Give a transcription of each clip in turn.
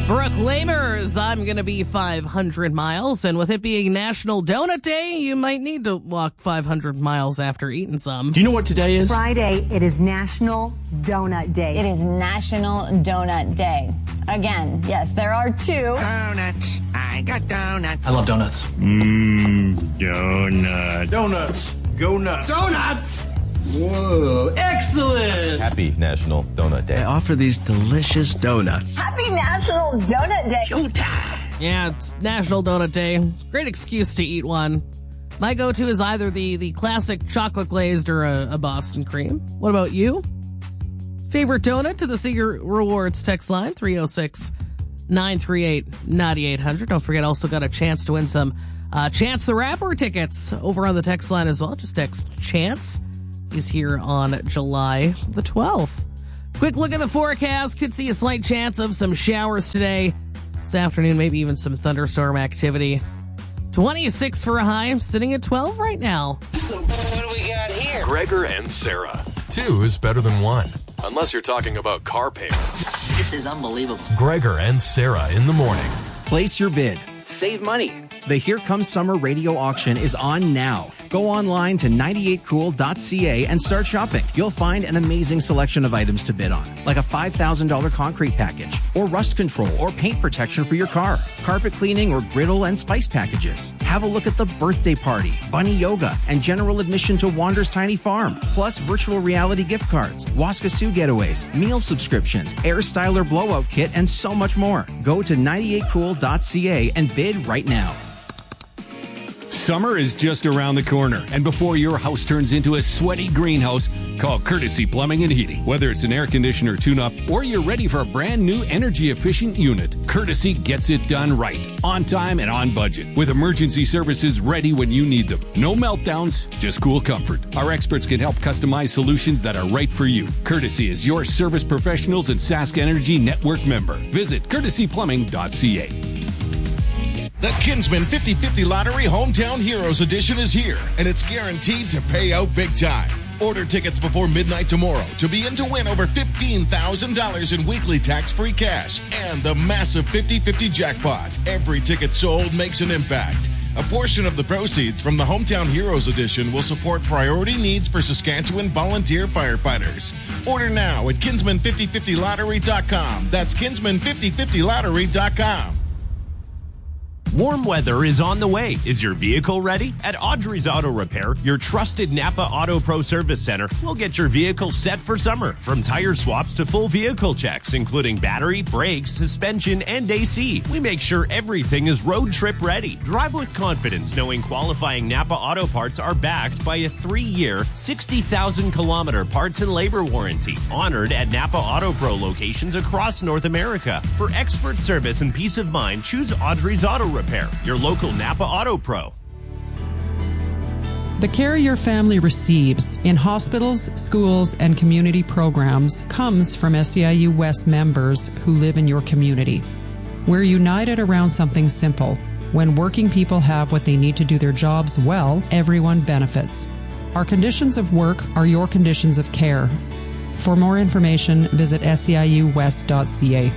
Proclaimers, I'm going to be 500 miles, and with it being National Donut Day, you might need to walk 500 miles after eating some. Do you know what today is? Friday, it is National Donut Day. It is National Donut Day. Again, yes, there are two. Donuts. I got donuts. I love donuts. Donut. Donuts. Go nuts. Donuts! Whoa, excellent! Happy National Donut Day. I offer these delicious donuts. Happy National Donut Day. Showtime. Yeah, it's National Donut Day. Great excuse to eat one. My go-to is either the classic chocolate glazed or a Boston cream. What about you? Favorite donut to the Seeger Rewards text line, 306-938-9800. Don't forget, also got a chance to win some Chance the Rapper tickets over on the text line as well. Just text Chance. He's here on July the 12th. Quick look at the forecast. Could see a slight chance of some showers today. This afternoon, maybe even some thunderstorm activity. 26 for a high, sitting at 12 right now. What do we got here? Gregor and Sarah. 2 is better than 1. Unless you're talking about car payments. This is unbelievable. Gregor and Sarah in the morning. Place your bid. Save money. The Here Comes Summer radio auction is on now. Go online to 98cool.ca and start shopping. You'll find an amazing selection of items to bid on, like a $5,000 concrete package, or rust control or paint protection for your car, carpet cleaning or griddle and spice packages. Have a look at the birthday party, bunny yoga, and general admission to Wander's Tiny Farm, plus virtual reality gift cards, Waskasoo getaways, meal subscriptions, Air Styler blowout kit, and so much more. Go to 98cool.ca and bid right now. Summer is just around the corner, and before your house turns into a sweaty greenhouse, call Courtesy Plumbing and Heating. Whether it's an air conditioner tune-up or you're ready for a brand new energy-efficient unit, Courtesy gets it done right, on time and on budget, with emergency services ready when you need them. No meltdowns, just cool comfort. Our experts can help customize solutions that are right for you. Courtesy is your service professionals and Sask Energy Network member. Visit courtesyplumbing.ca. The Kinsman 50/50 Lottery Hometown Heroes Edition is here, and it's guaranteed to pay out big time. Order tickets before midnight tomorrow to be in to win over $15,000 in weekly tax-free cash and the massive 50/50 jackpot. Every ticket sold makes an impact. A portion of the proceeds from the Hometown Heroes Edition will support priority needs for Saskatchewan volunteer firefighters. Order now at Kinsman5050lottery.com. That's Kinsman5050lottery.com. Warm weather is on the way. Is your vehicle ready? At Audrey's Auto Repair, your trusted Napa Auto Pro Service Center will get your vehicle set for summer. From tire swaps to full vehicle checks, including battery, brakes, suspension, and AC. We make sure everything is road trip ready. Drive with confidence knowing qualifying Napa Auto Parts are backed by a 3-year, 60,000-kilometer parts and labor warranty. Honored at Napa Auto Pro locations across North America. For expert service and peace of mind, choose Audrey's Auto Repair, your local Napa Auto Pro. The care your family receives in hospitals, schools, and community programs comes from SEIU West members who live in your community. We're united around something simple. When working people have what they need to do their jobs well, everyone benefits. Our conditions of work are your conditions of care. For more information, visit seiuwest.ca.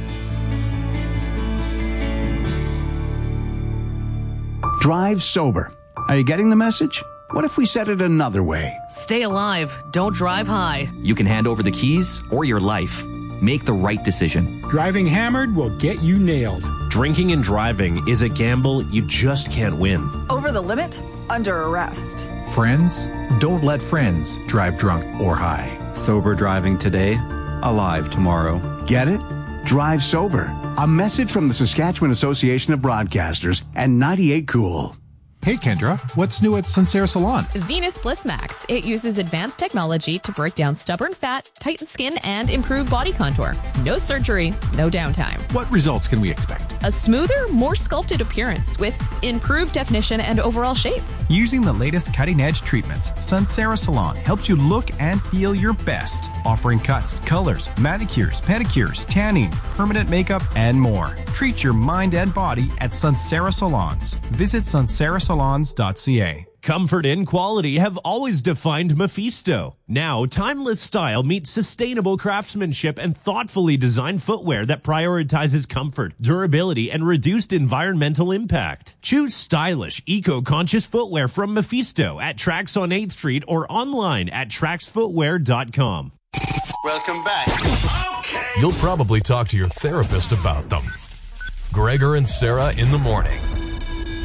Drive sober. Are you getting the message? What if we said it another way? Stay alive. Don't drive high. You can hand over the keys or your life. Make the right decision. Driving hammered will get you nailed. Drinking and driving is a gamble you just can't win. Over the limit? Under arrest. Friends? Don't let friends drive drunk or high. Sober driving today, alive tomorrow. Get it? Drive sober. A message from the Saskatchewan Association of Broadcasters and 98 Cool. Hey Kendra, what's new at Sincere Salon? Venus Bliss Max. It uses advanced technology to break down stubborn fat, tighten skin, and improve body contour. No surgery, no downtime. What results can we expect? A smoother, more sculpted appearance with improved definition and overall shape. Using the latest cutting-edge treatments, Sincere Salon helps you look and feel your best, offering cuts, colors, manicures, pedicures, tanning, permanent makeup, and more. Treat your mind and body at Sincere Salons. Visit sinceresalons.ca. Comfort and quality have always defined Mephisto. Now, timeless style meets sustainable craftsmanship and thoughtfully designed footwear that prioritizes comfort, durability, and reduced environmental impact. Choose stylish, eco-conscious footwear from Mephisto at Trax on 8th Street or online at traxfootwear.com. Welcome back. You'll probably talk to your therapist about them. Gregor and Sarah in the morning.